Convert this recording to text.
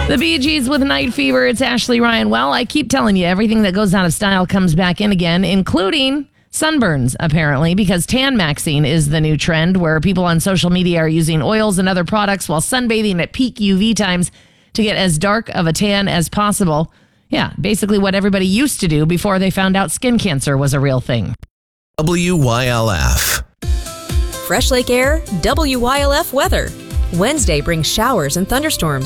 The Bee Gees with Night Fever. It's Ashley Ryan. Well, I keep telling you, everything that goes out of style comes back in again, including sunburns, apparently, because tan maxing is the new trend where people on social media are using oils and other products while sunbathing at peak UV times to get as dark of a tan as possible. Yeah, basically what everybody used to do before they found out skin cancer was a real thing. WYLF. Fresh Lake Air, WYLF weather. Wednesday brings showers and thunderstorms.